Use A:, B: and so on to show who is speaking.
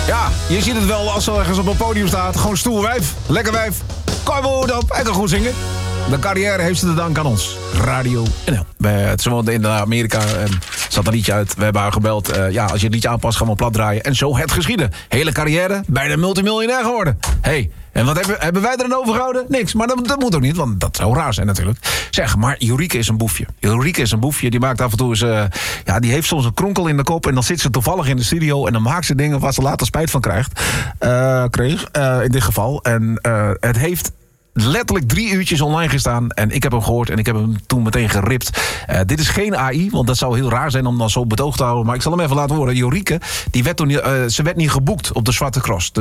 A: Ja, je ziet het wel als ze ergens op een podium staat. Gewoon stoer wijf, lekker wijf. Kan je wel op, hij kan goed zingen. De carrière heeft ze te danken aan ons. Radio NL. Ze woonde in Amerika en zat een liedje uit. We hebben haar gebeld. Als je het liedje aanpast, gaan we plat draaien. En zo het geschieden. Hele carrière, bijna multimiljonair geworden. Hey, en wat hebben wij er dan overgehouden? Niks, maar dat moet ook niet, want dat zou raar zijn natuurlijk. Zeg, maar Eureka is een boefje. Eureka is een boefje, die maakt af en toe eens... die heeft soms een kronkel in de kop en dan zit ze toevallig in de studio... en dan maakt ze dingen waar ze later spijt van kreeg. In dit geval. En het heeft... letterlijk 3 uurtjes online gestaan. En ik heb hem gehoord en ik heb hem toen meteen geript. Dit is geen AI, want dat zou heel raar zijn om dan zo betoog te houden. Maar ik zal hem even laten horen. Eureka, ze werd niet geboekt op de Zwarte Cross.